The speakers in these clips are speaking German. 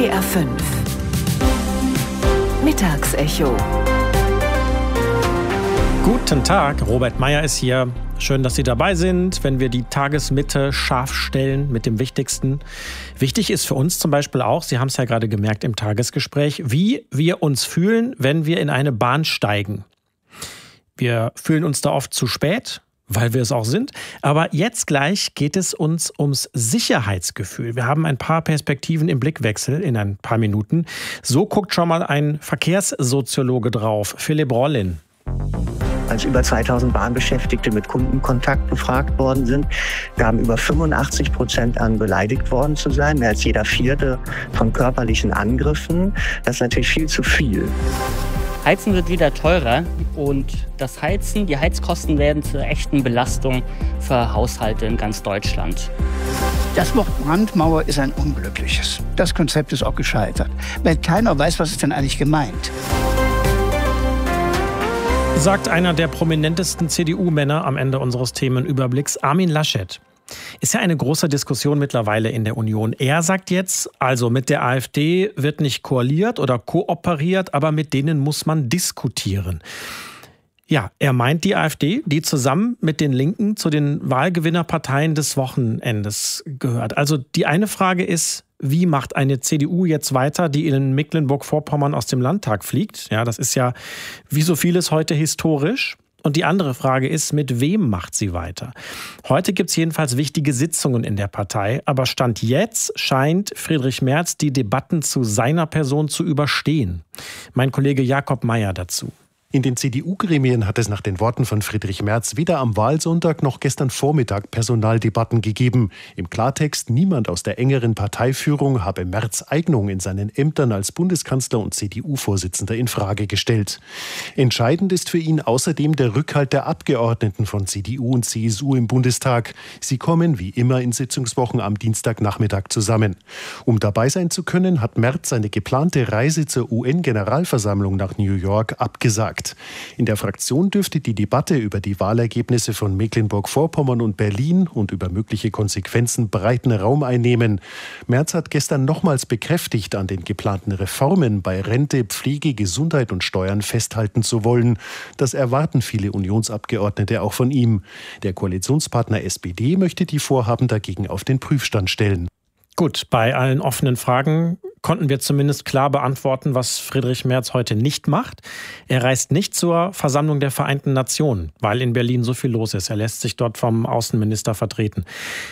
NDR 5 Mittagsecho. Guten Tag, Robert Meyer ist hier. Schön, dass Sie dabei sind, wenn wir die Tagesmitte scharf stellen mit dem Wichtigsten. Wichtig ist für uns zum Beispiel auch, Sie haben es ja gerade gemerkt im Tagesgespräch, wie wir uns fühlen, wenn wir in eine Bahn steigen. Wir fühlen uns da oft zu spät, weil wir es auch sind. Aber jetzt gleich geht es uns ums Sicherheitsgefühl. Wir haben ein paar Perspektiven im Blickwechsel in ein paar Minuten. So guckt schon mal ein Verkehrssoziologe drauf, Philipp Rollin. Als über 2000 Bahnbeschäftigte mit Kundenkontakt befragt worden sind, gaben über 85% an, beleidigt worden zu sein. Mehr als jeder Vierte von körperlichen Angriffen. Das ist natürlich viel zu viel. Heizen wird wieder teurer und die Heizkosten werden zur echten Belastung für Haushalte in ganz Deutschland. Das Wort Brandmauer ist ein unglückliches. Das Konzept ist auch gescheitert, weil keiner weiß, was ist denn eigentlich gemeint. Sagt einer der prominentesten CDU-Männer am Ende unseres Themenüberblicks, Armin Laschet. Ist ja eine große Diskussion mittlerweile in der Union. Er sagt jetzt, also mit der AfD wird nicht koaliert oder kooperiert, aber mit denen muss man diskutieren. Ja, er meint die AfD, die zusammen mit den Linken zu den Wahlgewinnerparteien des Wochenendes gehört. Also die eine Frage ist, wie macht eine CDU jetzt weiter, die in Mecklenburg-Vorpommern aus dem Landtag fliegt? Ja, das ist ja wie so vieles heute historisch. Und die andere Frage ist, mit wem macht sie weiter? Heute gibt es jedenfalls wichtige Sitzungen in der Partei. Aber Stand jetzt scheint Friedrich Merz die Debatten zu seiner Person zu überstehen. Mein Kollege Jakob Meyer dazu. In den CDU-Gremien hat es nach den Worten von Friedrich Merz weder am Wahlsonntag noch gestern Vormittag Personaldebatten gegeben. Im Klartext, niemand aus der engeren Parteiführung habe Merz' Eignung in seinen Ämtern als Bundeskanzler und CDU-Vorsitzender in Frage gestellt. Entscheidend ist für ihn außerdem der Rückhalt der Abgeordneten von CDU und CSU im Bundestag. Sie kommen wie immer in Sitzungswochen am Dienstagnachmittag zusammen. Um dabei sein zu können, hat Merz seine geplante Reise zur UN-Generalversammlung nach New York abgesagt. In der Fraktion dürfte die Debatte über die Wahlergebnisse von Mecklenburg-Vorpommern und Berlin und über mögliche Konsequenzen breiten Raum einnehmen. Merz hat gestern nochmals bekräftigt, an den geplanten Reformen bei Rente, Pflege, Gesundheit und Steuern festhalten zu wollen. Das erwarten viele Unionsabgeordnete auch von ihm. Der Koalitionspartner SPD möchte die Vorhaben dagegen auf den Prüfstand stellen. Gut, bei allen offenen Fragen konnten wir zumindest klar beantworten, was Friedrich Merz heute nicht macht. Er reist nicht zur Versammlung der Vereinten Nationen, weil in Berlin so viel los ist. Er lässt sich dort vom Außenminister vertreten.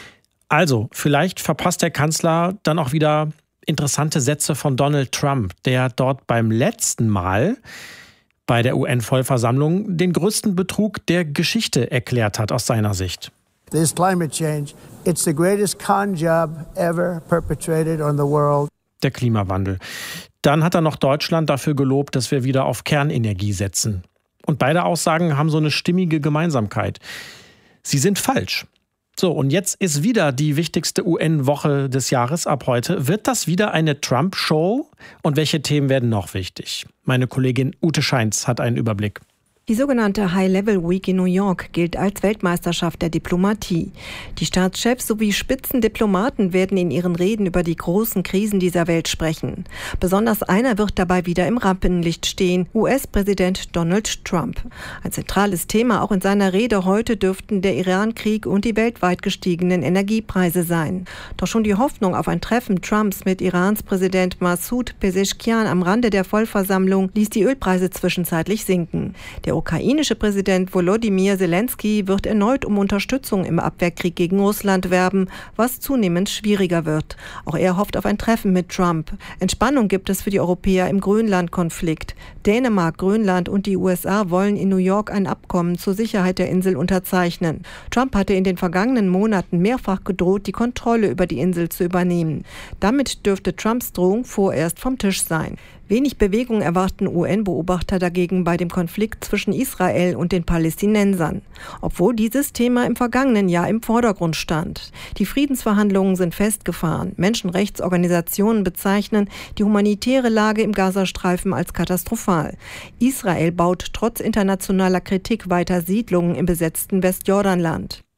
Also, vielleicht verpasst der Kanzler dann auch wieder interessante Sätze von Donald Trump, der dort beim letzten Mal bei der UN-Vollversammlung den größten Betrug der Geschichte erklärt hat aus seiner Sicht. This climate change, it's the greatest con job ever perpetrated on the world. Der Klimawandel. Dann hat er noch Deutschland dafür gelobt, dass wir wieder auf Kernenergie setzen. Und beide Aussagen haben so eine stimmige Gemeinsamkeit. Sie sind falsch. So, und jetzt ist wieder die wichtigste UN-Woche des Jahres ab heute. Wird das wieder eine Trump-Show? Und welche Themen werden noch wichtig? Meine Kollegin Ute Scheintz hat einen Überblick. Die sogenannte High-Level Week in New York gilt als Weltmeisterschaft der Diplomatie. Die Staatschefs sowie Spitzendiplomaten werden in ihren Reden über die großen Krisen dieser Welt sprechen. Besonders einer wird dabei wieder im Rampenlicht stehen, US-Präsident Donald Trump. Ein zentrales Thema auch in seiner Rede heute dürften der Iran-Krieg und die weltweit gestiegenen Energiepreise sein. Doch schon die Hoffnung auf ein Treffen Trumps mit Irans Präsident Massoud Pezeshkian am Rande der Vollversammlung ließ die Ölpreise zwischenzeitlich sinken. Der ukrainische Präsident Volodymyr Zelensky wird erneut um Unterstützung im Abwehrkrieg gegen Russland werben, was zunehmend schwieriger wird. Auch er hofft auf ein Treffen mit Trump. Entspannung gibt es für die Europäer im Grönland-Konflikt. Dänemark, Grönland und die USA wollen in New York ein Abkommen zur Sicherheit der Insel unterzeichnen. Trump hatte in den vergangenen Monaten mehrfach gedroht, die Kontrolle über die Insel zu übernehmen. Damit dürfte Trumps Drohung vorerst vom Tisch sein. Wenig Bewegung erwarten UN-Beobachter dagegen bei dem Konflikt zwischen Israel und den Palästinensern, obwohl dieses Thema im vergangenen Jahr im Vordergrund stand. Die Friedensverhandlungen sind festgefahren. Menschenrechtsorganisationen bezeichnen die humanitäre Lage im Gazastreifen als katastrophal. Israel baut trotz internationaler Kritik weiter Siedlungen im besetzten Westjordanland.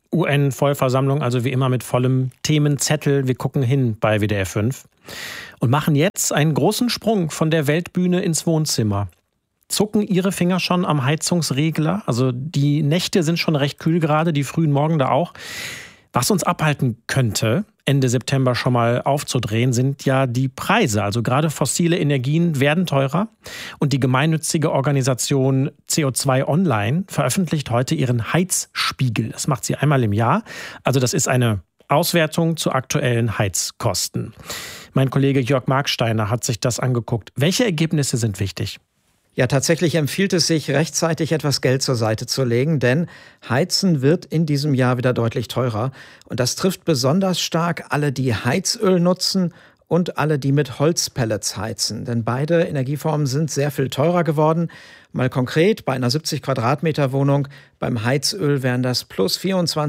UN-Vollversammlung, also wie immer mit vollem Themenzettel. Wir gucken hin bei WDR 5 und machen jetzt einen großen Sprung von der Weltbühne ins Wohnzimmer. Zucken Ihre Finger schon am Heizungsregler? Also die Nächte sind schon recht kühl gerade, die frühen Morgen da auch. Was uns abhalten könnte, Ende September schon mal aufzudrehen, sind ja die Preise. Also gerade fossile Energien werden teurer. Und die gemeinnützige Organisation CO2 Online veröffentlicht heute ihren Heizspiegel. Das macht sie einmal im Jahr. Also das ist eine Auswertung zu aktuellen Heizkosten. Mein Kollege Jörg Marksteiner hat sich das angeguckt. Welche Ergebnisse sind wichtig? Ja, tatsächlich empfiehlt es sich, rechtzeitig etwas Geld zur Seite zu legen, denn Heizen wird in diesem Jahr wieder deutlich teurer. Und das trifft besonders stark alle, die Heizöl nutzen und alle, die mit Holzpellets heizen. Denn beide Energieformen sind sehr viel teurer geworden. Mal konkret, bei einer 70 Quadratmeter Wohnung, beim Heizöl wären das plus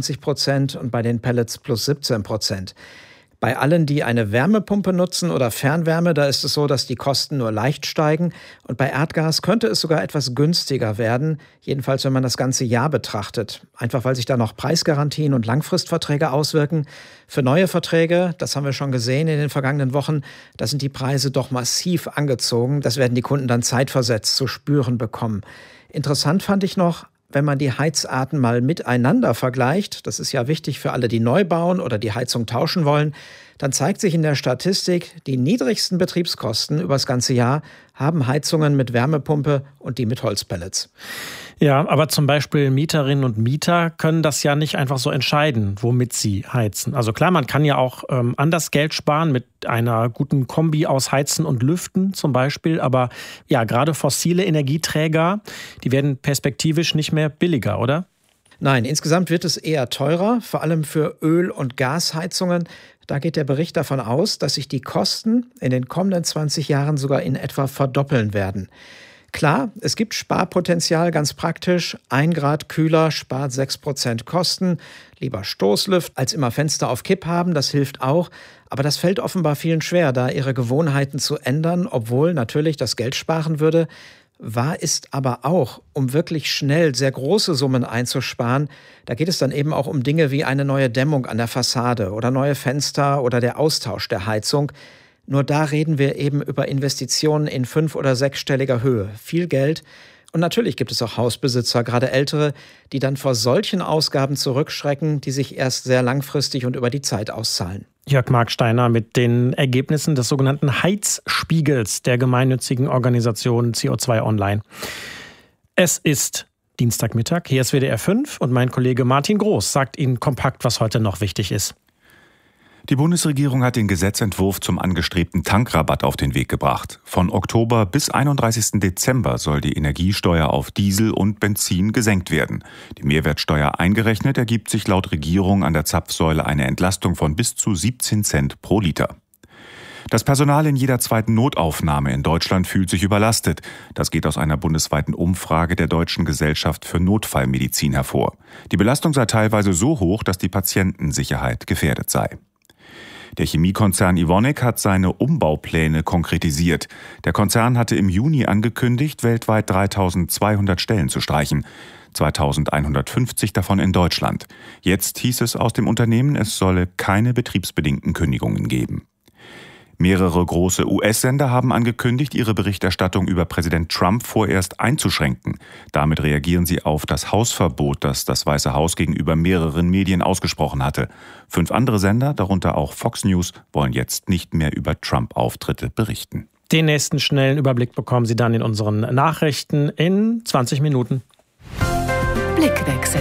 24% und bei den Pellets plus 17%. Bei allen, die eine Wärmepumpe nutzen oder Fernwärme, da ist es so, dass die Kosten nur leicht steigen. Und bei Erdgas könnte es sogar etwas günstiger werden, jedenfalls wenn man das ganze Jahr betrachtet. Einfach weil sich da noch Preisgarantien und Langfristverträge auswirken. Für neue Verträge, das haben wir schon gesehen in den vergangenen Wochen, da sind die Preise doch massiv angezogen. Das werden die Kunden dann zeitversetzt zu spüren bekommen. Interessant fand ich noch, wenn man die Heizarten mal miteinander vergleicht, das ist ja wichtig für alle, die neu bauen oder die Heizung tauschen wollen, dann zeigt sich in der Statistik, die niedrigsten Betriebskosten über das ganze Jahr haben Heizungen mit Wärmepumpe und die mit Holzpellets. Ja, aber zum Beispiel Mieterinnen und Mieter können das ja nicht einfach so entscheiden, womit sie heizen. Also klar, man kann ja auch anders Geld sparen mit einer guten Kombi aus Heizen und Lüften zum Beispiel. Aber ja, gerade fossile Energieträger, die werden perspektivisch nicht mehr billiger, oder? Nein, insgesamt wird es eher teurer, vor allem für Öl- und Gasheizungen. Da geht der Bericht davon aus, dass sich die Kosten in den kommenden 20 Jahren sogar in etwa verdoppeln werden. Klar, es gibt Sparpotenzial, ganz praktisch. 1 Grad kühler spart 6% Kosten. Lieber Stoßlüft als immer Fenster auf Kipp haben, das hilft auch. Aber das fällt offenbar vielen schwer, da ihre Gewohnheiten zu ändern, obwohl natürlich das Geld sparen würde. Wahr ist aber auch, um wirklich schnell sehr große Summen einzusparen, da geht es dann eben auch um Dinge wie eine neue Dämmung an der Fassade oder neue Fenster oder der Austausch der Heizung. Nur da reden wir eben über Investitionen in 5- oder 6-stelliger Höhe. Viel Geld. Und natürlich gibt es auch Hausbesitzer, gerade ältere, die dann vor solchen Ausgaben zurückschrecken, die sich erst sehr langfristig und über die Zeit auszahlen. Jörg Marksteiner mit den Ergebnissen des sogenannten Heizspiegels der gemeinnützigen Organisation CO2 Online. Es ist Dienstagmittag, hier ist WDR 5 und mein Kollege Martin Groß sagt Ihnen kompakt, was heute noch wichtig ist. Die Bundesregierung hat den Gesetzentwurf zum angestrebten Tankrabatt auf den Weg gebracht. Von Oktober bis 31. Dezember soll die Energiesteuer auf Diesel und Benzin gesenkt werden. Die Mehrwertsteuer eingerechnet ergibt sich laut Regierung an der Zapfsäule eine Entlastung von bis zu 17 Cent pro Liter. Das Personal in jeder zweiten Notaufnahme in Deutschland fühlt sich überlastet. Das geht aus einer bundesweiten Umfrage der Deutschen Gesellschaft für Notfallmedizin hervor. Die Belastung sei teilweise so hoch, dass die Patientensicherheit gefährdet sei. Der Chemiekonzern Evonik hat seine Umbaupläne konkretisiert. Der Konzern hatte im Juni angekündigt, weltweit 3.200 Stellen zu streichen. 2.150 davon in Deutschland. Jetzt hieß es aus dem Unternehmen, es solle keine betriebsbedingten Kündigungen geben. Mehrere große US-Sender haben angekündigt, ihre Berichterstattung über Präsident Trump vorerst einzuschränken. Damit reagieren sie auf das Hausverbot, das das Weiße Haus gegenüber mehreren Medien ausgesprochen hatte. 5 andere Sender, darunter auch Fox News, wollen jetzt nicht mehr über Trump-Auftritte berichten. Den nächsten schnellen Überblick bekommen Sie dann in unseren Nachrichten in 20 Minuten. Blickwechsel.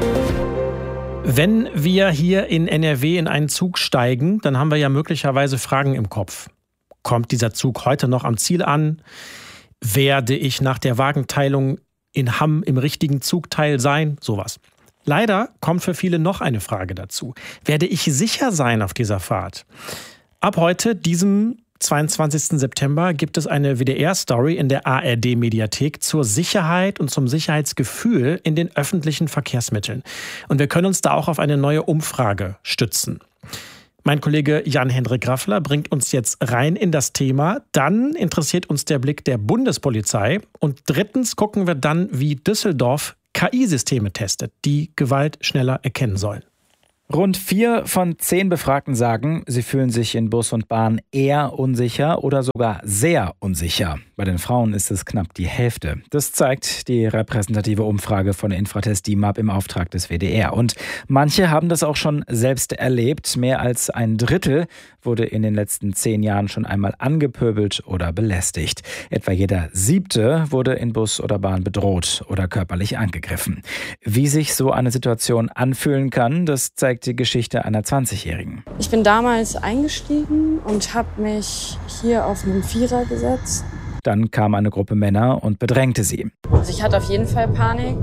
Wenn wir hier in NRW in einen Zug steigen, dann haben wir ja möglicherweise Fragen im Kopf. Kommt dieser Zug heute noch am Ziel an? Werde ich nach der Wagenteilung in Hamm im richtigen Zugteil sein? Sowas. Leider kommt für viele noch eine Frage dazu. Werde ich sicher sein auf dieser Fahrt? Ab heute, diesem 22. September, gibt es eine WDR-Story in der ARD-Mediathek zur Sicherheit und zum Sicherheitsgefühl in den öffentlichen Verkehrsmitteln. Und wir können uns da auch auf eine neue Umfrage stützen. Mein Kollege Jan-Hendrik Raffler bringt uns jetzt rein in das Thema. Dann interessiert uns der Blick der Bundespolizei. Und drittens gucken wir dann, wie Düsseldorf KI-Systeme testet, die Gewalt schneller erkennen sollen. Rund 4 von 10 Befragten sagen, sie fühlen sich in Bus und Bahn eher unsicher oder sogar sehr unsicher. Bei den Frauen ist es knapp die Hälfte. Das zeigt die repräsentative Umfrage von Infratest DIMAP im Auftrag des WDR. Und manche haben das auch schon selbst erlebt. Mehr als ein Drittel wurde in den letzten 10 Jahren schon einmal angepöbelt oder belästigt. Etwa jeder 7. wurde in Bus oder Bahn bedroht oder körperlich angegriffen. Wie sich so eine Situation anfühlen kann, das zeigt die Geschichte einer 20-Jährigen. Ich bin damals eingestiegen und habe mich hier auf einen Vierer gesetzt. Dann kam eine Gruppe Männer und bedrängte sie. Also ich hatte auf jeden Fall Panik,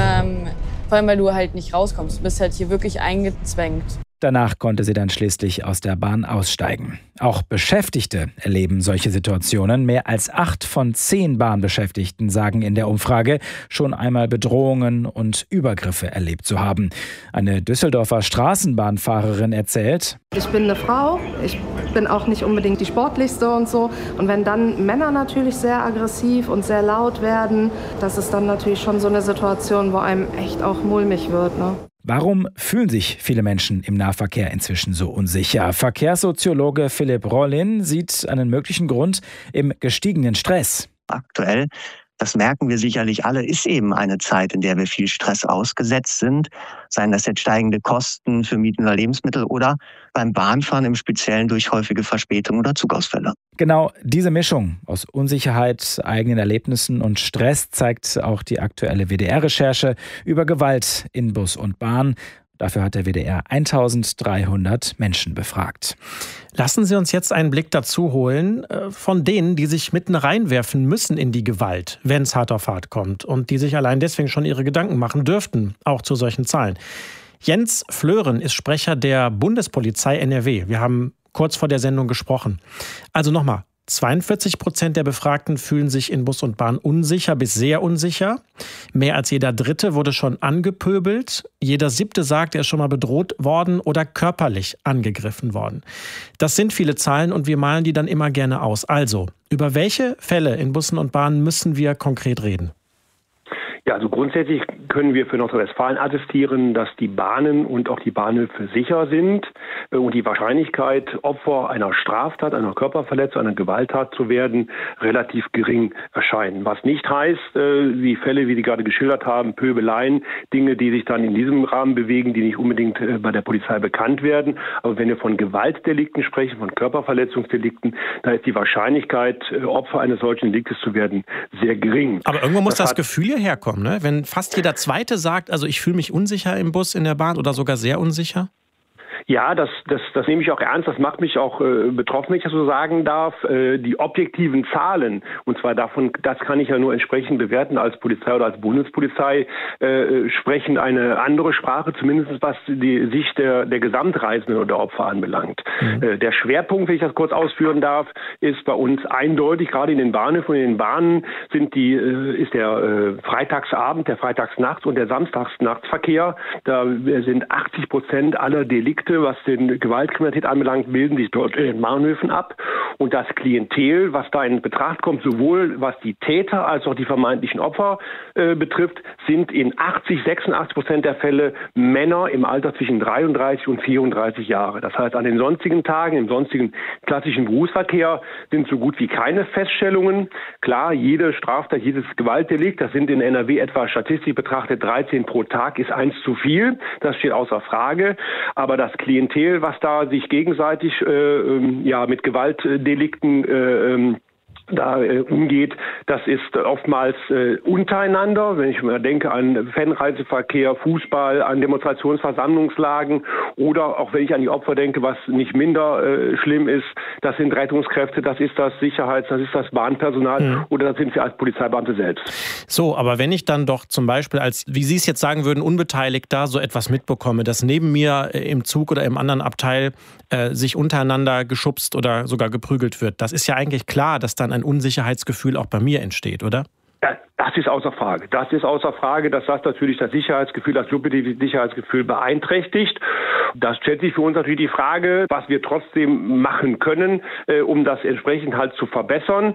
vor allem weil du halt nicht rauskommst. Du bist halt hier wirklich eingezwängt. Danach konnte sie dann schließlich aus der Bahn aussteigen. Auch Beschäftigte erleben solche Situationen. Mehr als 8 von 10 Bahnbeschäftigten sagen in der Umfrage, schon einmal Bedrohungen und Übergriffe erlebt zu haben. Eine Düsseldorfer Straßenbahnfahrerin erzählt: Ich bin eine Frau, ich bin auch nicht unbedingt die sportlichste und so. Und wenn dann Männer natürlich sehr aggressiv und sehr laut werden, das ist dann natürlich schon so eine Situation, wo einem echt auch mulmig wird, ne? Warum fühlen sich viele Menschen im Nahverkehr inzwischen so unsicher? Verkehrssoziologe Philipp Rollin sieht einen möglichen Grund im gestiegenen Stress. Aktuell, das merken wir sicherlich alle, ist eben eine Zeit, in der wir viel Stress ausgesetzt sind. Seien das jetzt steigende Kosten für Mieten oder Lebensmittel oder beim Bahnfahren im Speziellen durch häufige Verspätungen oder Zugausfälle. Genau diese Mischung aus Unsicherheit, eigenen Erlebnissen und Stress zeigt auch die aktuelle WDR-Recherche über Gewalt in Bus und Bahn. Dafür hat der WDR 1300 Menschen befragt. Lassen Sie uns jetzt einen Blick dazu holen von denen, die sich mitten reinwerfen müssen in die Gewalt, wenn es hart auf hart kommt und die sich allein deswegen schon ihre Gedanken machen dürften, auch zu solchen Zahlen. Jens Flören ist Sprecher der Bundespolizei NRW. Wir haben kurz vor der Sendung gesprochen. Also nochmal, 42% der Befragten fühlen sich in Bus und Bahn unsicher bis sehr unsicher. Mehr als jeder Dritte wurde schon angepöbelt. Jeder 7. sagt, er ist schon mal bedroht worden oder körperlich angegriffen worden. Das sind viele Zahlen und wir malen die dann immer gerne aus. Also, über welche Fälle in Bussen und Bahnen müssen wir konkret reden? Ja, also grundsätzlich können wir für Nordrhein-Westfalen attestieren, dass die Bahnen und auch die Bahnhöfe sicher sind und die Wahrscheinlichkeit, Opfer einer Straftat, einer Körperverletzung, einer Gewalttat zu werden, relativ gering erscheinen. Was nicht heißt, die Fälle, wie Sie gerade geschildert haben, Pöbeleien, Dinge, die sich dann in diesem Rahmen bewegen, die nicht unbedingt bei der Polizei bekannt werden. Aber wenn wir von Gewaltdelikten sprechen, von Körperverletzungsdelikten, da ist die Wahrscheinlichkeit, Opfer eines solchen Deliktes zu werden, sehr gering. Aber irgendwo muss das Gefühl hierher kommen, ne? Wenn fast jeder Zweite sagt, also ich fühle mich unsicher im Bus, in der Bahn oder sogar sehr unsicher? Ja, das nehme ich auch ernst. Das macht mich auch betroffen, wenn ich das so sagen darf. Die objektiven Zahlen, und zwar davon, das kann ich ja nur entsprechend bewerten als Polizei oder als Bundespolizei, sprechen eine andere Sprache, zumindest was die Sicht der Gesamtreisenden oder Opfer anbelangt. Der Schwerpunkt, wenn ich das kurz ausführen darf, ist bei uns eindeutig, gerade in den Bahnhöfen und in den Bahnen ist der Freitagsabend, der Freitagsnachts und der Samstagsnachtsverkehr. Da sind 80% aller Delikte, was den Gewaltkriminalität anbelangt, bilden sich dort in den Bahnhöfen ab. Und das Klientel, was da in Betracht kommt, sowohl was die Täter als auch die vermeintlichen Opfer betrifft, sind in 86% der Fälle Männer im Alter zwischen 33 und 34 Jahre. Das heißt, an den sonstigen Tagen, im sonstigen klassischen Berufsverkehr sind so gut wie keine Feststellungen. Klar, jede Straftat, jedes Gewaltdelikt, das sind in NRW etwa statistisch betrachtet 13 pro Tag, ist 1 zu viel. Das steht außer Frage. Aber das Klientel, was da sich gegenseitig mit Gewaltdelikten umgeht, das ist oftmals untereinander. Wenn ich mal denke an Fanreiseverkehr, Fußball, an Demonstrationsversammlungslagen oder auch wenn ich an die Opfer denke, was nicht minder schlimm ist, das sind Rettungskräfte, das ist das das ist das Bahnpersonal oder das sind wir als Polizeibeamte selbst. So, aber wenn ich dann doch zum Beispiel als, wie Sie es jetzt sagen würden, Unbeteiligter so etwas mitbekomme, dass neben mir im Zug oder im anderen Abteil sich untereinander geschubst oder sogar geprügelt wird, das ist ja eigentlich klar, dass dann ein Unsicherheitsgefühl auch bei mir entsteht, oder? Ja, das ist außer Frage. Das ist außer Frage, dass das natürlich das Sicherheitsgefühl, das subjektive Sicherheitsgefühl beeinträchtigt. Das stellt sich für uns natürlich die Frage, was wir trotzdem machen können, um das entsprechend halt zu verbessern.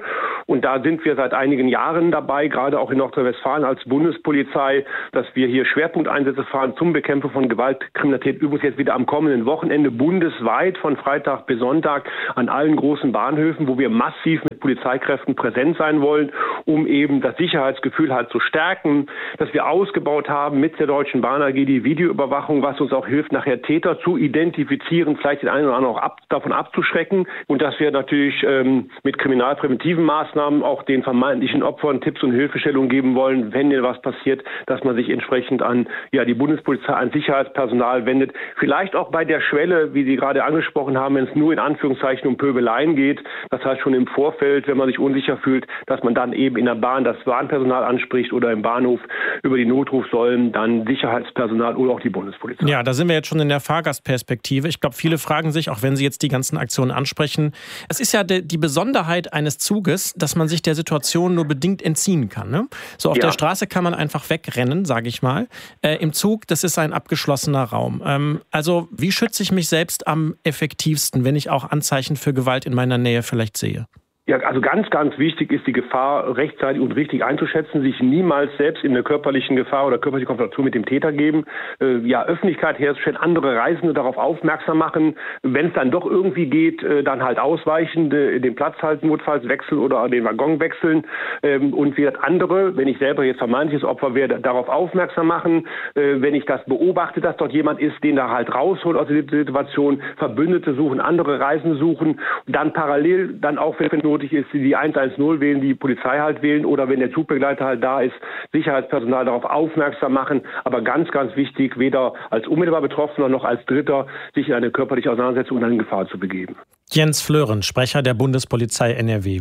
Und da sind wir seit einigen Jahren dabei, gerade auch in Nordrhein-Westfalen als Bundespolizei, dass wir hier Schwerpunkteinsätze fahren zum Bekämpfen von Gewaltkriminalität. Übrigens jetzt wieder am kommenden Wochenende bundesweit von Freitag bis Sonntag an allen großen Bahnhöfen, wo wir massiv mit Polizeikräften präsent sein wollen, um eben das Sicherheitsgefühl halt zu stärken, dass wir ausgebaut haben mit der Deutschen Bahn AG die Videoüberwachung, was uns auch hilft, nachher Täter zu identifizieren, vielleicht den einen oder anderen auch davon abzuschrecken und dass wir natürlich mit kriminalpräventiven Maßnahmen auch den vermeintlichen Opfern Tipps und Hilfestellungen geben wollen, wenn denn was passiert, dass man sich entsprechend an die Bundespolizei, an Sicherheitspersonal wendet. Vielleicht auch bei der Schwelle, wie Sie gerade angesprochen haben, wenn es nur in Anführungszeichen um Pöbeleien geht, das heißt schon im Vorfeld, wenn man sich unsicher fühlt, dass man dann eben in der Bahn das Bahnpersonal anspricht oder im Bahnhof über die Notrufsäulen dann Sicherheitspersonal oder auch die Bundespolizei. Ja, da sind wir jetzt schon in der Fahrgastperspektive. Ich glaube, viele fragen sich, auch wenn Sie jetzt die ganzen Aktionen ansprechen, es ist ja die Besonderheit eines Zuges, dass man sich der Situation nur bedingt entziehen kann. Ne? So auf der Straße kann man einfach wegrennen, sage ich mal. Im Zug, das ist ein abgeschlossener Raum. Also wie schütze ich mich selbst am effektivsten, wenn ich auch Anzeichen für Gewalt in meiner Nähe vielleicht sehe? Ja, also ganz, ganz wichtig ist die Gefahr rechtzeitig und richtig einzuschätzen, sich niemals selbst in eine körperlichen Gefahr oder körperliche Konfrontation mit dem Täter geben, Öffentlichkeit herzustellen, andere Reisende darauf aufmerksam machen, wenn es dann doch irgendwie geht, dann halt ausweichen, den Platz halt notfalls wechseln oder den Waggon wechseln und wieder andere, wenn ich selber jetzt vermeintliches Opfer werde, darauf aufmerksam machen, wenn ich das beobachte, dass dort jemand ist, den da halt rausholt aus der Situation, Verbündete suchen, andere Reisende suchen und dann parallel dann auch, wenn notwendig ist, die 110 wählen, die Polizei halt wählen oder wenn der Zugbegleiter halt da ist, Sicherheitspersonal darauf aufmerksam machen. Aber ganz, ganz wichtig, weder als unmittelbar Betroffener noch als Dritter sich in eine körperliche Auseinandersetzung und in Gefahr zu begeben. Jens Flören, Sprecher der Bundespolizei NRW.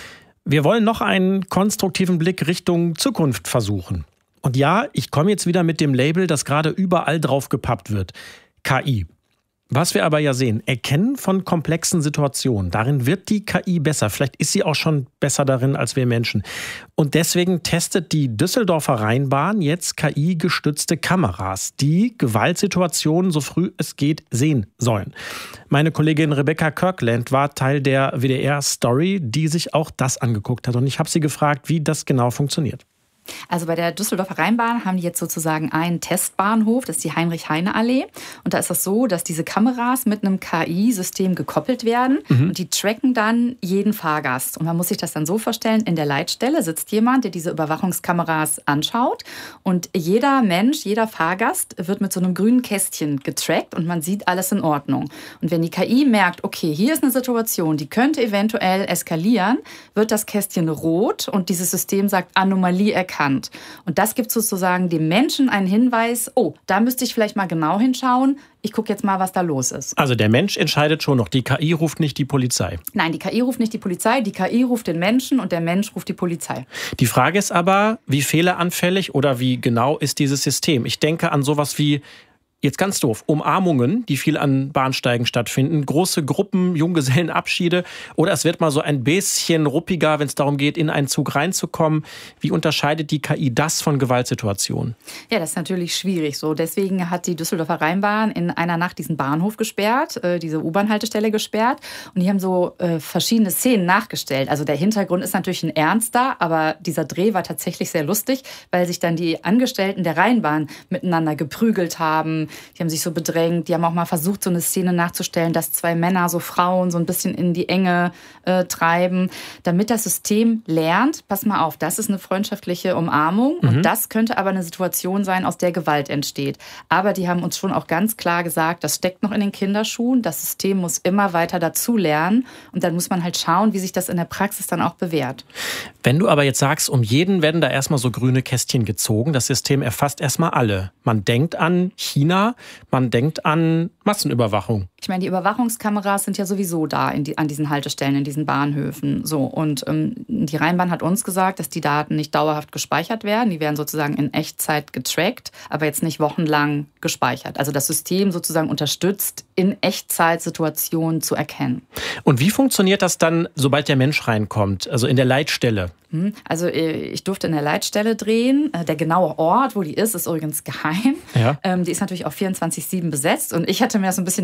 Wir wollen noch einen konstruktiven Blick Richtung Zukunft versuchen. Und ja, ich komme jetzt wieder mit dem Label, das gerade überall drauf gepappt wird. KI. Was wir aber ja sehen, Erkennen von komplexen Situationen, darin wird die KI besser. Vielleicht ist sie auch schon besser darin als wir Menschen. Und deswegen testet die Düsseldorfer Rheinbahn jetzt KI-gestützte Kameras, die Gewaltsituationen so früh es geht sehen sollen. Meine Kollegin Rebecca Kirkland war Teil der WDR-Story, die sich auch das angeguckt hat. Und ich habe sie gefragt, wie das genau funktioniert. Also bei der Düsseldorfer Rheinbahn haben die jetzt sozusagen einen Testbahnhof, das ist die Heinrich-Heine-Allee. Und da ist das so, dass diese Kameras mit einem KI-System gekoppelt werden und die tracken dann jeden Fahrgast. Und man muss sich das dann so vorstellen, in der Leitstelle sitzt jemand, der diese Überwachungskameras anschaut und jeder Mensch, jeder Fahrgast wird mit so einem grünen Kästchen getrackt und man sieht alles in Ordnung. Und wenn die KI merkt, okay, hier ist eine Situation, die könnte eventuell eskalieren, wird das Kästchen rot und dieses System sagt Anomalie erkannt. Und das gibt sozusagen dem Menschen einen Hinweis, oh, da müsste ich vielleicht mal genau hinschauen. Ich gucke jetzt mal, was da los ist. Also der Mensch entscheidet schon noch, die KI ruft nicht die Polizei. Nein, die KI ruft nicht die Polizei, die KI ruft den Menschen und der Mensch ruft die Polizei. Die Frage ist aber, wie fehleranfällig oder wie genau ist dieses System? Ich denke an sowas wie, jetzt ganz doof, Umarmungen, die viel an Bahnsteigen stattfinden, große Gruppen, Junggesellenabschiede oder es wird mal so ein bisschen ruppiger, wenn es darum geht, in einen Zug reinzukommen. Wie unterscheidet die KI das von Gewaltsituationen? Ja, das ist natürlich schwierig so. Deswegen hat die Düsseldorfer Rheinbahn in einer Nacht diesen Bahnhof gesperrt, diese U-Bahn-Haltestelle gesperrt und die haben so verschiedene Szenen nachgestellt. Also der Hintergrund ist natürlich ein ernster, aber dieser Dreh war tatsächlich sehr lustig, weil sich dann die Angestellten der Rheinbahn miteinander geprügelt haben. Die haben sich so bedrängt, die haben auch mal versucht, so eine Szene nachzustellen, dass zwei Männer so Frauen so ein bisschen in die Enge treiben, damit das System lernt, pass mal auf, das ist eine freundschaftliche Umarmung und das könnte aber eine Situation sein, aus der Gewalt entsteht. Aber die haben uns schon auch ganz klar gesagt, das steckt noch in den Kinderschuhen, das System muss immer weiter dazulernen und dann muss man halt schauen, wie sich das in der Praxis dann auch bewährt. Wenn du aber jetzt sagst, um jeden werden da erstmal so grüne Kästchen gezogen, das System erfasst erstmal alle. Man denkt an China, man denkt an Massenüberwachung. Ich meine, die Überwachungskameras sind ja sowieso da an diesen Haltestellen, in diesen Bahnhöfen. So, und die Rheinbahn hat uns gesagt, dass die Daten nicht dauerhaft gespeichert werden. Die werden sozusagen in Echtzeit getrackt, aber jetzt nicht wochenlang gespeichert. Also das System sozusagen unterstützt, in Echtzeit-Situationen zu erkennen. Und wie funktioniert das dann, sobald der Mensch reinkommt, also in der Leitstelle? Also ich durfte in der Leitstelle drehen. Der genaue Ort, wo die ist übrigens geheim. Ja. Die ist natürlich auch 24/7 besetzt. Und ich hatte mir das so ein bisschen naiv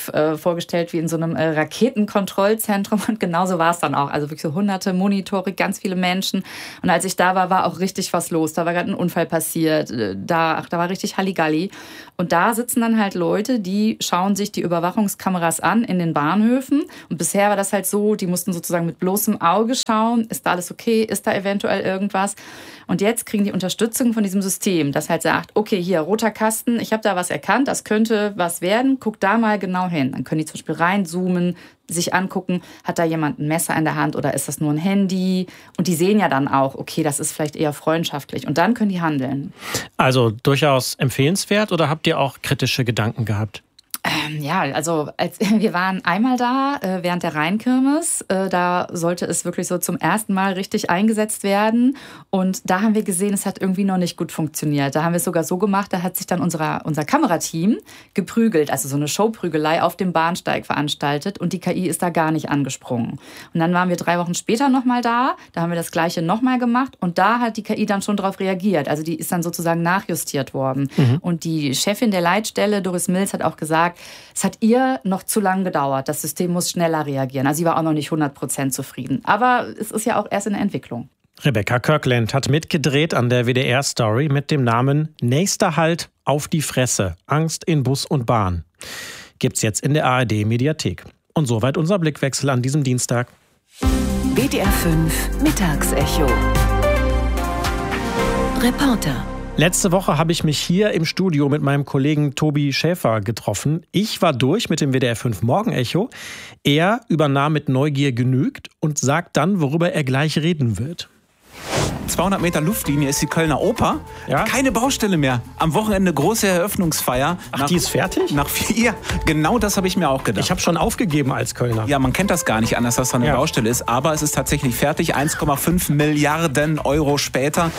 Bahnhof vorgestellt wie in so einem Raketenkontrollzentrum und genauso war es dann auch. Also wirklich so hunderte Monitore, ganz viele Menschen. Und als ich da war, war auch richtig was los. Da war gerade ein Unfall passiert. Da war richtig Halligalli. Und da sitzen dann halt Leute, die schauen sich die Überwachungskameras an in den Bahnhöfen. Und bisher war das halt so, die mussten sozusagen mit bloßem Auge schauen, ist da alles okay, ist da eventuell irgendwas. Und jetzt kriegen die Unterstützung von diesem System, das halt sagt, okay, hier, roter Kasten, ich habe da was erkannt, das könnte was werden, guck da mal genau hin. Dann können die zum Beispiel reinzoomen, sich angucken, hat da jemand ein Messer in der Hand oder ist das nur ein Handy? Und die sehen ja dann auch, okay, das ist vielleicht eher freundschaftlich. Und dann können die handeln. Also durchaus empfehlenswert oder habt ihr auch kritische Gedanken gehabt? Ja, also wir waren einmal da während der Rheinkirmes. Da sollte es wirklich so zum ersten Mal richtig eingesetzt werden. Und da haben wir gesehen, es hat irgendwie noch nicht gut funktioniert. Da haben wir es sogar so gemacht, da hat sich dann unser Kamerateam geprügelt, also so eine Showprügelei auf dem Bahnsteig veranstaltet. Und die KI ist da gar nicht angesprungen. Und dann waren wir 3 Wochen später nochmal da. Da haben wir das Gleiche nochmal gemacht. Und da hat die KI dann schon drauf reagiert. Also die ist dann sozusagen nachjustiert worden. Und die Chefin der Leitstelle, Doris Mills, hat auch gesagt, es hat ihr noch zu lang gedauert. Das System muss schneller reagieren. Also sie war auch noch nicht 100% zufrieden. Aber es ist ja auch erst in der Entwicklung. Rebecca Kirkland hat mitgedreht an der WDR-Story mit dem Namen Nächster Halt auf die Fresse. Angst in Bus und Bahn. Gibt's jetzt in der ARD-Mediathek. Und soweit unser Blickwechsel an diesem Dienstag. WDR 5 Mittagsecho. Reporter. Letzte Woche habe ich mich hier im Studio mit meinem Kollegen Tobi Schäfer getroffen. Ich war durch mit dem WDR 5 Morgenecho. Er übernahm mit Neugier genügt und sagt dann, worüber er gleich reden wird. 200 Meter Luftlinie ist die Kölner Oper. Ja? Keine Baustelle mehr. Am Wochenende große Eröffnungsfeier. Ach, die ist fertig? Nach 4. Genau das habe ich mir auch gedacht. Ich habe schon aufgegeben als Kölner. Ja, man kennt das gar nicht anders, dass da eine Baustelle ist. Aber es ist tatsächlich fertig. 1,5 Milliarden Euro später.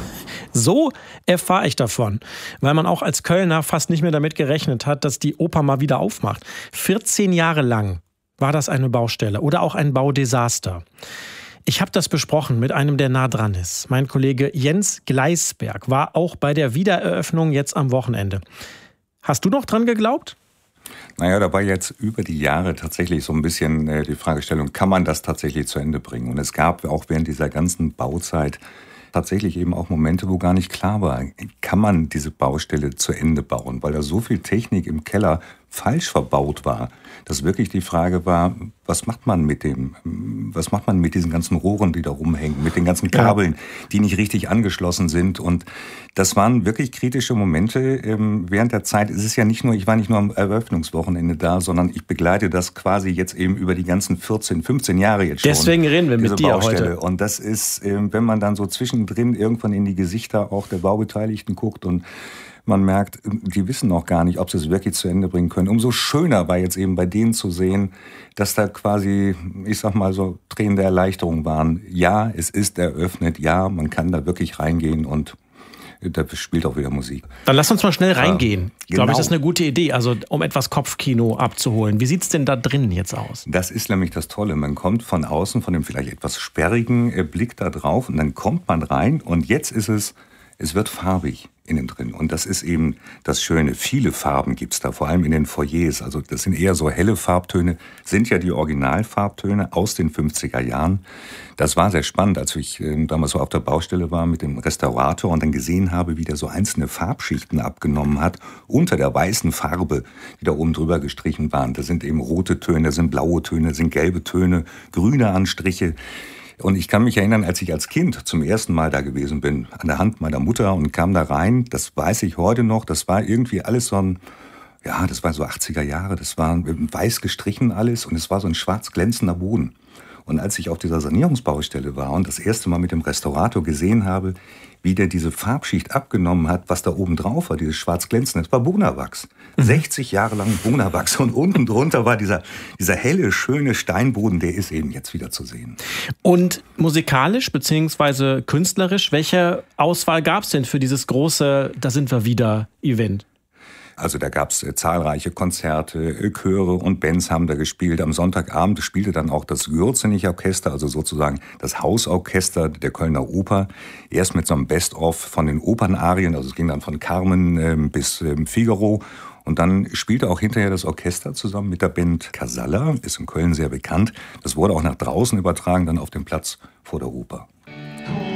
So erfahre ich davon, weil man auch als Kölner fast nicht mehr damit gerechnet hat, dass die Oper mal wieder aufmacht. 14 Jahre lang war das eine Baustelle oder auch ein Baudesaster. Ich habe das besprochen mit einem, der nah dran ist. Mein Kollege Jens Gleisberg war auch bei der Wiedereröffnung jetzt am Wochenende. Hast du noch dran geglaubt? Naja, da war jetzt über die Jahre tatsächlich so ein bisschen die Fragestellung, kann man das tatsächlich zu Ende bringen? Und es gab auch während dieser ganzen Bauzeit tatsächlich eben auch Momente, wo gar nicht klar war, kann man diese Baustelle zu Ende bauen, weil da so viel Technik im Keller falsch verbaut war, dass wirklich die Frage war, was macht man mit diesen ganzen Rohren, die da rumhängen, mit den ganzen Kabeln, die nicht richtig angeschlossen sind. Und das waren wirklich kritische Momente während der Zeit. Es ist ja nicht nur, ich war nicht nur am Eröffnungswochenende da, sondern ich begleite das quasi jetzt eben über die ganzen 14, 15 Jahre jetzt schon. Deswegen reden wir mit dir Baustelle. heute. Und das ist, wenn man dann so zwischendrin irgendwann in die Gesichter auch der Baubeteiligten guckt und man merkt, die wissen noch gar nicht, ob sie es wirklich zu Ende bringen können. Umso schöner war jetzt eben bei denen zu sehen, dass da quasi, ich sag mal so, Tränen der Erleichterung waren. Ja, es ist eröffnet. Ja, man kann da wirklich reingehen und da spielt auch wieder Musik. Dann lass uns mal schnell reingehen. Ich glaube, Genau. das ist eine gute Idee, also um etwas Kopfkino abzuholen. Wie sieht's denn da drin jetzt aus? Das ist nämlich das Tolle. Man kommt von außen, von dem vielleicht etwas sperrigen Blick da drauf und dann kommt man rein und jetzt ist es wird farbig innen drin. Und das ist eben das Schöne. Viele Farben gibt's da, vor allem in den Foyers. Also das sind eher so helle Farbtöne, sind ja die Originalfarbtöne aus den 50er Jahren. Das war sehr spannend, als ich damals so auf der Baustelle war mit dem Restaurator und dann gesehen habe, wie der so einzelne Farbschichten abgenommen hat unter der weißen Farbe, die da oben drüber gestrichen waren. Da sind eben rote Töne, da sind blaue Töne, da sind gelbe Töne, grüne Anstriche. Und ich kann mich erinnern, als ich als Kind zum ersten Mal da gewesen bin, an der Hand meiner Mutter und kam da rein, das weiß ich heute noch, das war irgendwie alles so ein, ja, das war so 80er Jahre, das war weiß gestrichen alles und es war so ein schwarz glänzender Boden. Und als ich auf dieser Sanierungsbaustelle war und das erste Mal mit dem Restaurator gesehen habe, wie der diese Farbschicht abgenommen hat, was da oben drauf war, dieses schwarz glänzende, das war Bonawachs. 60 Jahre lang Bonawachs und unten drunter war dieser helle, schöne Steinboden, der ist eben jetzt wieder zu sehen. Und musikalisch bzw. künstlerisch, welche Auswahl gab es denn für dieses große, da sind wir wieder, Event? Also da gab's zahlreiche Konzerte, Chöre und Bands haben da gespielt. Am Sonntagabend spielte dann auch das Gürzenich-Orchester, also sozusagen das Hausorchester der Kölner Oper. Erst mit so einem Best-of von den Opernarien, also es ging dann von Carmen bis Figaro. Und dann spielte auch hinterher das Orchester zusammen mit der Band Casalla, ist in Köln sehr bekannt. Das wurde auch nach draußen übertragen, dann auf dem Platz vor der Oper.